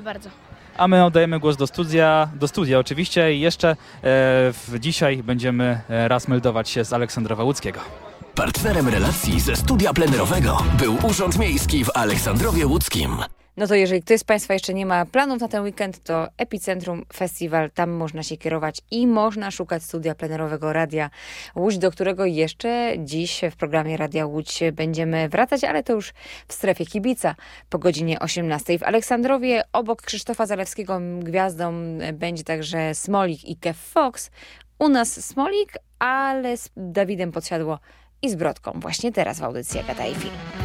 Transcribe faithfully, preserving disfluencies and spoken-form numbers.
Bardzo. A my oddajemy głos do studia, do studia oczywiście i jeszcze e, w, dzisiaj będziemy e, raz meldować się z Aleksandrowa Łódzkiego. Partnerem relacji ze studia plenerowego był Urząd Miejski w Aleksandrowie Łódzkim. No to jeżeli ktoś z Państwa jeszcze nie ma planów na ten weekend, to Epicentrum Festiwal, tam można się kierować i można szukać studia plenerowego Radia Łódź, do którego jeszcze dziś w programie Radia Łódź będziemy wracać, ale to już w strefie kibica po godzinie osiemnastej. W Aleksandrowie obok Krzysztofa Zalewskiego gwiazdą będzie także Smolik i Kev Fox. U nas Smolik, ale z Dawidem Podsiadło i z Brodką. Właśnie teraz w audycji Agata i Film.